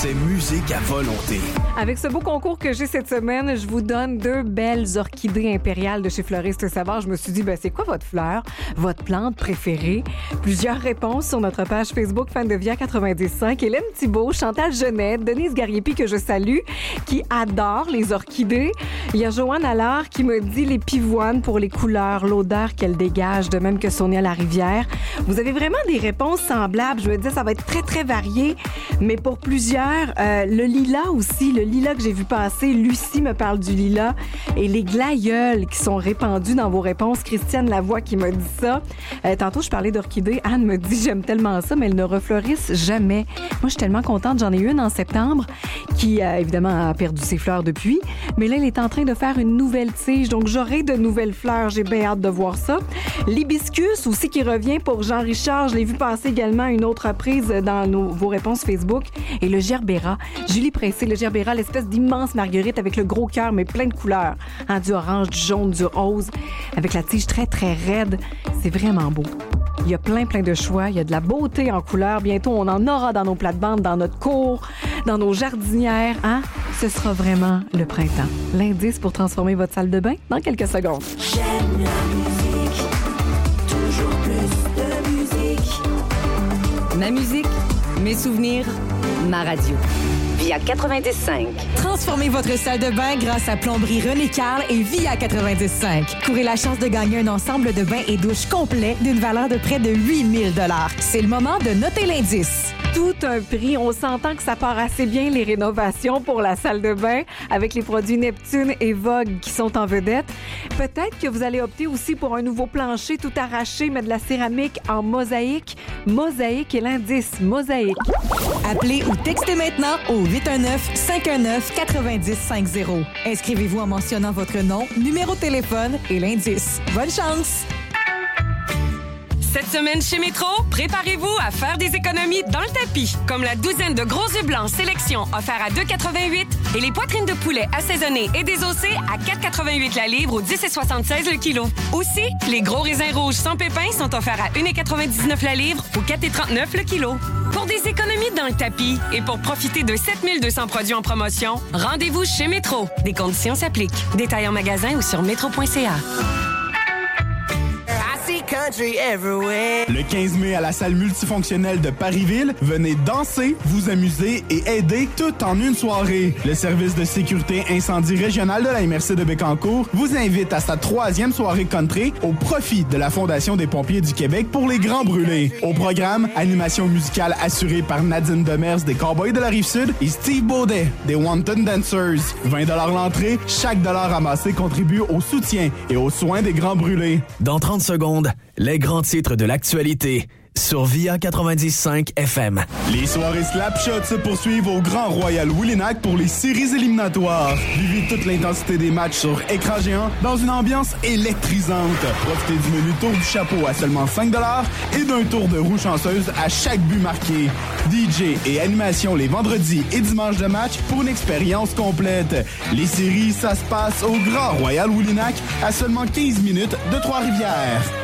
C'est musique à volonté. Avec ce beau concours que j'ai cette semaine, je vous donne 2 belles orchidées impériales de chez Fleuriste Savard. Je me suis dit, c'est quoi votre fleur, votre plante préférée? Plusieurs réponses sur notre page Facebook Fan de Via 95. Hélène Thibault, Chantal Genet, Denise Gariepi, que je salue, qui adore les orchidées. Il y a Joanne Allard qui me dit les pivoines pour les couleurs, l'odeur qu'elles dégagent, de même que Sonia Larivière. Vous avez vraiment des réponses semblables. Je veux dire, ça va être très, très varié. Mais pour plusieurs, le lilas aussi, le lilas que j'ai vu passer, Lucie me parle du lilas, et les glaïeuls qui sont répandus dans vos réponses. Christiane Lavoie qui m'a dit ça. Tantôt, je parlais d'orchidées. Anne me dit, j'aime tellement ça, mais elles ne refleurissent jamais. Moi, je suis tellement contente. J'en ai une en septembre qui, évidemment, a perdu ses fleurs depuis. Mais là, elle est en train de faire une nouvelle tige. Donc, j'aurai de nouvelles fleurs. J'ai bien hâte de voir ça. L'hibiscus aussi qui revient pour Jean-Richard. Je l'ai vu passer également à une autre reprise dans vos réponses Facebook. Et le gerbera. Julie Pressé, le gerbera, l'espèce d'immense marguerite avec le gros cœur, mais plein de couleurs. Hein, du orange, du jaune, du rose, avec la tige très, très raide. C'est vraiment beau. Il y a plein de choix. Il y a de la beauté en couleurs. Bientôt, on en aura dans nos plates-bandes, dans notre cour, dans nos jardinières. Hein? Ce sera vraiment le printemps. L'indice pour transformer votre salle de bain dans quelques secondes. J'aime la musique, toujours plus de musique. Ma musique, mes souvenirs, ma radio. Via 95. Transformez votre salle de bain grâce à Plomberie René Carl et Via 95. Courez la chance de gagner un ensemble de bains et douches complet d'une valeur de près de 8 000 $. C'est le moment de noter l'indice. Tout un prix. On s'entend que ça part assez bien, les rénovations pour la salle de bain, avec les produits Neptune et Vogue qui sont en vedette. Peut-être que vous allez opter aussi pour un nouveau plancher tout arraché, mais de la céramique en mosaïque. Mosaïque est l'indice. Mosaïque. Appelez ou textez maintenant au 819-519-9050. Inscrivez-vous en mentionnant votre nom, numéro de téléphone et l'indice. Bonne chance! Cette semaine chez Métro, préparez-vous à faire des économies dans le tapis, comme la douzaine de gros œufs blancs sélection offerts à 2,88 et les poitrines de poulet assaisonnées et désossées à 4,88 la livre ou 10,76 le kilo. Aussi, les gros raisins rouges sans pépins sont offerts à 1,99 la livre ou 4,39 le kilo. Pour des économies dans le tapis et pour profiter de 7200 produits en promotion, rendez-vous chez Métro. Des conditions s'appliquent. Détails en magasin ou sur métro.ca. Le 15 mai à la salle multifonctionnelle de Parisville, venez danser, vous amuser et aider tout en une soirée. Le service de sécurité incendie régional de la MRC de Bécancour vous invite à sa 3e soirée country au profit de la Fondation des pompiers du Québec pour les Grands Brûlés. Au programme, animation musicale assurée par Nadine Demers des Cowboys de la Rive-Sud et Steve Baudet des Wanton Dancers. 20 $ l'entrée, chaque dollar ramassé contribue au soutien et aux soins des Grands Brûlés. Dans 30 secondes, les grands titres de l'actualité sur Via 95 FM. Les soirées Slapshot se poursuivent au Grand Royal Willinac pour les séries éliminatoires. Vivez toute l'intensité des matchs sur écran géant dans une ambiance électrisante. Profitez du menu tour du chapeau à seulement 5 $ et d'un tour de roue chanceuse à chaque but marqué. DJ et animation les vendredis et dimanches de match pour une expérience complète. Les séries, ça se passe au Grand Royal Willinac à seulement 15 minutes de Trois-Rivières.